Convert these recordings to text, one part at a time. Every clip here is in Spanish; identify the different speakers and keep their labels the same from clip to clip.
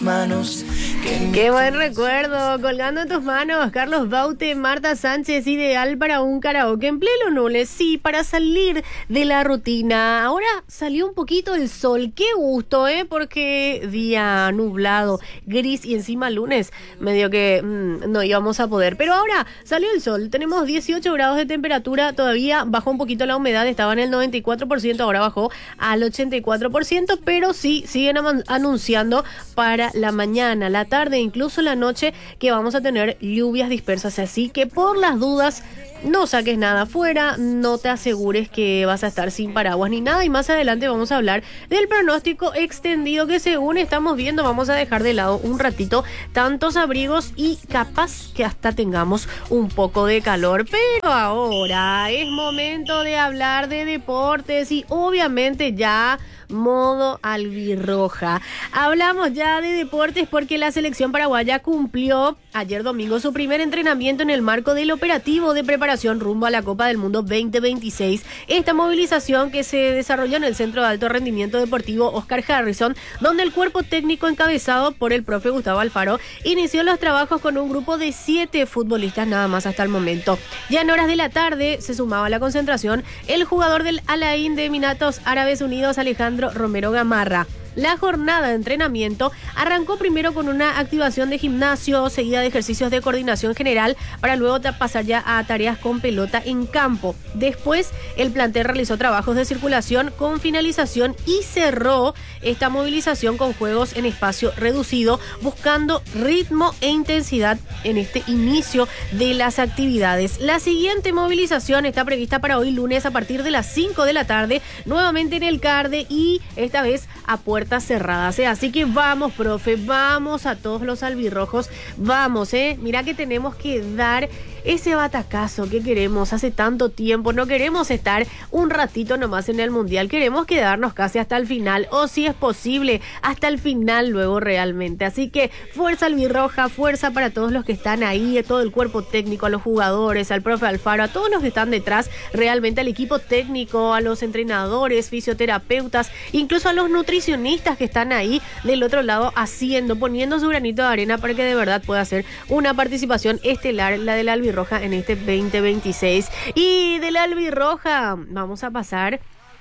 Speaker 1: Manos.
Speaker 2: Qué buen recuerdo, colgando en tus manos, Carlos Baute, Marta Sánchez, ideal para un karaoke en pleno lunes, sí, para salir de la rutina. Ahora salió un poquito el sol, qué gusto, porque día nublado, gris y encima lunes, medio que no íbamos a poder, pero ahora salió el sol, tenemos 18 grados de temperatura, todavía bajó un poquito la humedad, estaba en el 94%, ahora bajó al 84%, pero sí, siguen anunciando para la mañana, la tarde, incluso la noche, que vamos a tener lluvias dispersas, así que por las dudas no saques nada afuera, no te asegures que vas a estar sin paraguas ni nada, y más adelante vamos a hablar del pronóstico extendido que según estamos viendo vamos a dejar de lado un ratito tantos abrigos y capaz que hasta tengamos un poco de calor. Pero ahora es momento de hablar de deportes y obviamente ya modo albirroja. Hablamos ya de deportes porque la selección paraguaya cumplió ayer domingo su primer entrenamiento en el marco del operativo de preparación rumbo a la Copa del Mundo 2026. Esta movilización que se desarrolló en el Centro de Alto Rendimiento Deportivo Oscar Harrison, donde el cuerpo técnico encabezado por el profe Gustavo Alfaro inició los trabajos con un grupo de 7 futbolistas nada más hasta el momento. Ya en horas de la tarde se sumaba a la concentración el jugador del Al Ain de Emiratos Árabes Unidos, Alejandro Romero Gamarra. La jornada de entrenamiento arrancó primero con una activación de gimnasio, seguida de ejercicios de coordinación general, para luego pasar ya a tareas con pelota en campo. Después, el plantel realizó trabajos de circulación con finalización y cerró esta movilización con juegos en espacio reducido, buscando ritmo e intensidad en este inicio de las actividades. La siguiente movilización está prevista para hoy lunes a partir de las 5 de la tarde, nuevamente en el CARDE y esta vez a puertas cerradas, Así que vamos, profe, vamos a todos los albirrojos, vamos, Mira que tenemos que dar ese batacazo que queremos hace tanto tiempo. No queremos estar un ratito nomás en el Mundial, queremos quedarnos casi hasta el final, o si es posible, hasta el final luego realmente. Así que fuerza albirroja, fuerza para todos los que están ahí, a todo el cuerpo técnico, a los jugadores, al profe Alfaro, a todos los que están detrás, realmente al equipo técnico, a los entrenadores, fisioterapeutas, incluso a los nutricionistas que están ahí del otro lado poniendo su granito de arena para que de verdad pueda ser una participación estelar la de la albirroja en este 2026. Y de la albirroja vamos a pasar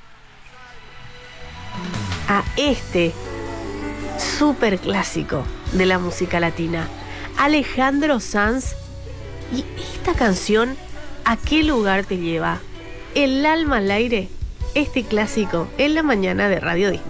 Speaker 2: a este súper clásico de la música latina, Alejandro Sanz, y esta canción, ¿a qué lugar te lleva? El alma al aire, este clásico en la mañana de Radio Disney.